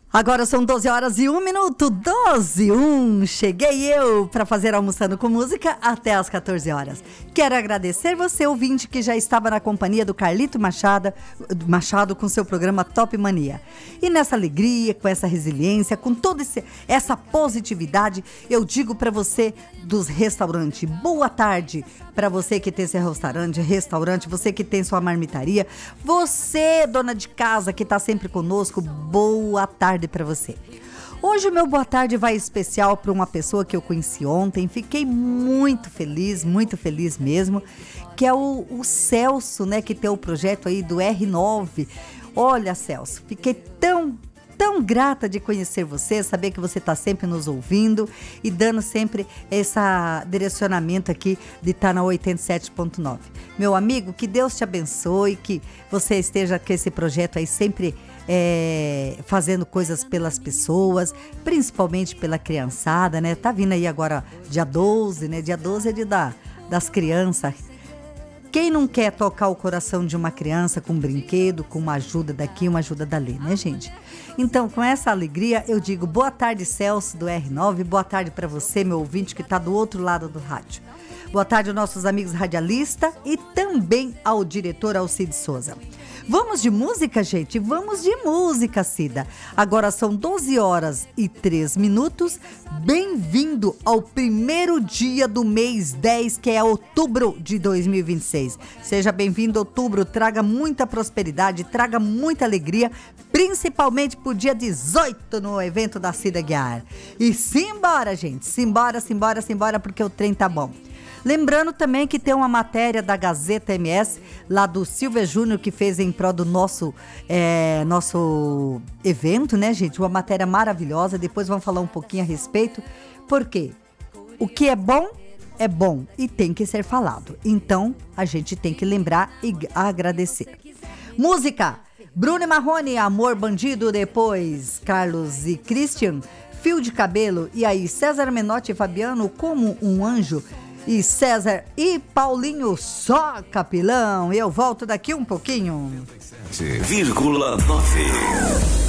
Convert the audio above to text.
Agora são 12 horas e 1 minuto, 12 e 1. Cheguei eu para fazer Almoçando com Música até às 14 horas. Quero agradecer você, ouvinte, que já estava na companhia do Carlito Machado com seu programa Top Mania. E nessa alegria, com essa resiliência, com toda essa positividade, eu digo para você dos restaurantes, boa tarde para você que tem seu restaurante, você que tem sua marmitaria, você, dona de casa, que está sempre conosco, boa tarde para você. Hoje o meu boa tarde vai especial para uma pessoa que eu conheci ontem, fiquei muito feliz mesmo, que é o Celso, né, que tem o projeto aí do R9. Olha, Celso, fiquei tão grata de conhecer você, saber que você está sempre nos ouvindo e dando sempre esse direcionamento aqui de estar na 87.9. Meu amigo, que Deus te abençoe, que você esteja com esse projeto aí sempre fazendo coisas pelas pessoas, principalmente pela criançada, né? Tá vindo aí agora dia 12, né? Dia 12 é dia das crianças. Quem não quer tocar o coração de uma criança com um brinquedo, com uma ajuda daqui, uma ajuda dali, né, gente? Então, com essa alegria, eu digo boa tarde, Celso, do R9. Boa tarde para você, meu ouvinte, que está do outro lado do rádio. Boa tarde aos nossos amigos radialistas e também ao diretor Alcide Souza. Vamos de música, gente? Vamos de música, Cida. Agora são 12 horas e 3 minutos. Bem-vindo ao primeiro dia do mês 10, que é outubro de 2026. Seja bem-vindo, outubro. Traga muita prosperidade, traga muita alegria, principalmente pro dia 18 no evento da Cida Guiar. E simbora, gente. Simbora, porque o trem tá bom. Lembrando também que tem uma matéria da Gazeta MS, lá do Silvio Júnior, que fez em prol do nosso evento, né, gente? Uma matéria maravilhosa. Depois vamos falar um pouquinho a respeito. Por quê? O que é bom e tem que ser falado. Então, a gente tem que lembrar e agradecer. Música! Bruno e Marrone, Amor Bandido. Depois, Carlos e Christian, Fio de Cabelo. E aí, César Menotti e Fabiano, Como um Anjo. E César e Paulinho, Só Capilão. Eu volto daqui um pouquinho. 97,9